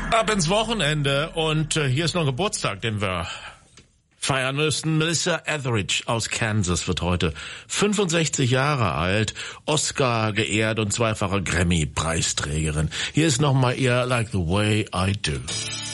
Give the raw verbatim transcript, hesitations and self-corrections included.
Ab ins Wochenende und äh, hier ist noch ein Geburtstag, den wir feiern müssen. Melissa Etheridge aus Kansas wird heute fünfundsechzig Jahre alt, Oscar geehrt und zweifache Grammy-Preisträgerin. Hier ist nochmal ihr Like the Way I Do.